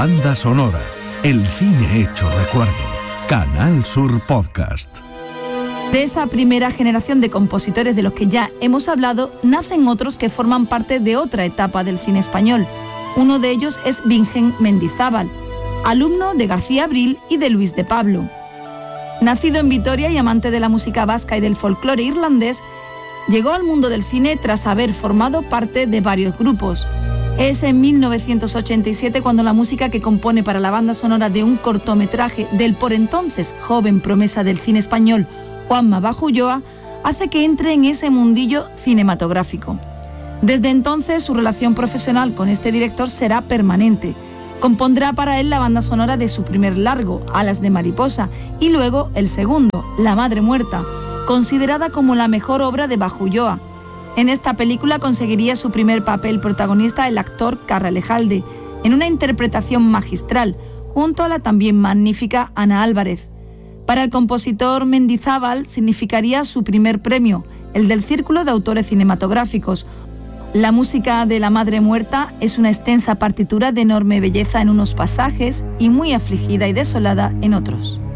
banda sonora, el cine hecho recuerdo. Canal Sur Podcast. De esa primera generación de compositores de los que ya hemos hablado, nacen otros que forman parte de otra etapa del cine español. Uno de ellos es Bingen Mendizábal, alumno de García Abril y de Luis de Pablo. Nacido en Vitoria y amante de la música vasca y del folclore irlandés, llegó al mundo del cine tras haber formado parte de varios grupos. Es en 1987 cuando la música que compone para la banda sonora de un cortometraje del por entonces joven promesa del cine español, Juanma Bajo Ulloa, hace que entre en ese mundillo cinematográfico. Desde entonces su relación profesional con este director será permanente. Compondrá para él la banda sonora de su primer largo, Alas de Mariposa, y luego el segundo, La Madre Muerta, considerada como la mejor obra de Bajo Ulloa. En esta película conseguiría su primer papel protagonista el actor Carralejalde, en una interpretación magistral, junto a la también magnífica Ana Álvarez. Para el compositor Mendizábal significaría su primer premio, el del Círculo de Autores Cinematográficos. La música de La Madre Muerta es una extensa partitura de enorme belleza en unos pasajes y muy afligida y desolada en otros.